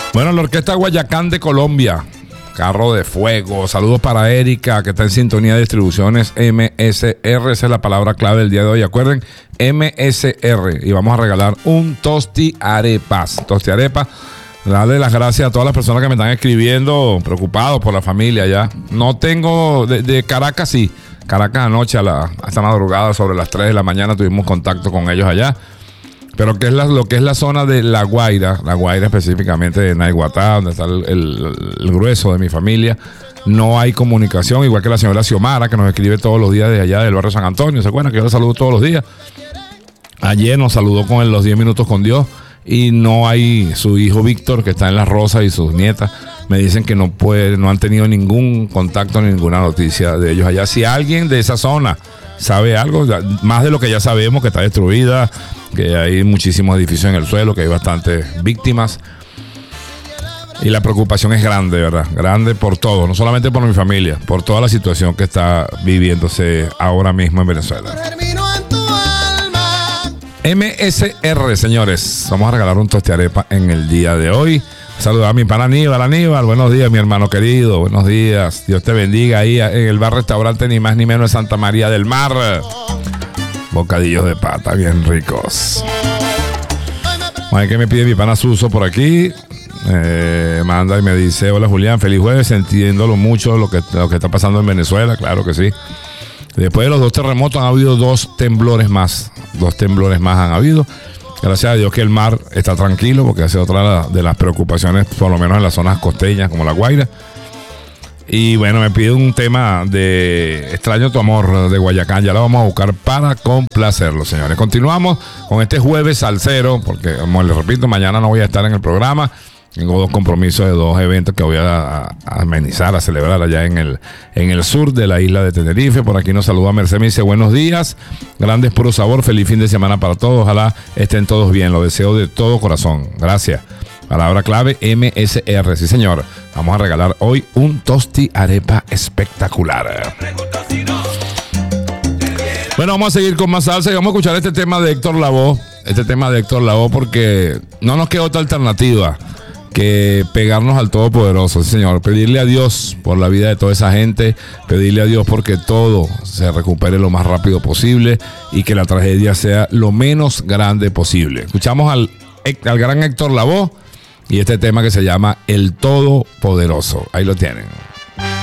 Bueno, la Orquesta Guayacán de Colombia, Carro de Fuego. Saludos para Erika, que está en sintonía de distribuciones MSR. Esa es la palabra clave del día de hoy. Acuerden, MSR. Y vamos a regalar un tosti arepas. Tosti arepas. Darle las gracias a todas las personas que me están escribiendo, preocupados por la familia ya. No tengo, de Caracas sí. Caracas anoche a esta madrugada, sobre las 3 de la mañana, tuvimos contacto con ellos allá. Pero lo que es la zona de La Guaira específicamente de Naiguatá, donde está el grueso de mi familia, no hay comunicación, igual que la señora Xiomara, que nos escribe todos los días de allá del barrio San Antonio. ¿Se acuerdan que yo la saludo todos los días? Ayer nos saludó con los 10 minutos con Dios y no hay su hijo Víctor, que está en Las Rosas, y sus nietas. Me dicen que no han tenido ningún contacto ni ninguna noticia de ellos allá. Si alguien de esa zona sabe algo, más de lo que ya sabemos, que está destruida, que hay muchísimos edificios en el suelo, que hay bastantes víctimas. Y la preocupación es grande, ¿verdad? Grande por todo, no solamente por mi familia, por toda la situación que está viviéndose ahora mismo en Venezuela. MSR, señores. Vamos a regalar un tostiarepa en el día de hoy. Saludar a mi pana Aníbal. Buenos días, mi hermano querido. Buenos días. Dios te bendiga ahí en el bar restaurante, ni más ni menos, de Santa María del Mar. Bocadillos de pata bien ricos. Bueno, que me pide mi pana Suso por aquí. Manda y me dice: hola Julián, feliz jueves. Entiéndolo mucho lo que está pasando en Venezuela. Claro que sí. Después de los 2 terremotos han habido 2 temblores más. 2 temblores más han habido. Gracias a Dios que el mar está tranquilo, porque esa es otra de las preocupaciones, por lo menos en las zonas costeñas como La Guaira. Y bueno, me pide un tema de Extraño tu amor de Guayacán. Ya lo vamos a buscar para complacerlo, señores. Continuamos con este jueves salsero, porque como les repito, mañana no voy a estar en el programa. Tengo 2 compromisos de 2 eventos que voy a amenizar, a celebrar allá en el sur de la isla de Tenerife. Por aquí nos saluda Mercedes, me dice: buenos días, grandes puro sabor, feliz fin de semana para todos. Ojalá estén todos bien, lo deseo de todo corazón. Gracias. Palabra clave, MSR. Sí, señor. Vamos a regalar hoy un tosti arepa espectacular. Bueno, vamos a seguir con más salsa y vamos a escuchar este tema de Héctor Lavoe. Porque no nos queda otra alternativa que pegarnos al Todopoderoso, sí, señor. Pedirle a Dios por la vida de toda esa gente, pedirle a Dios porque todo se recupere lo más rápido posible y que la tragedia sea lo menos grande posible. Escuchamos al gran Héctor Lavoe y este tema que se llama El Todopoderoso. Ahí lo tienen.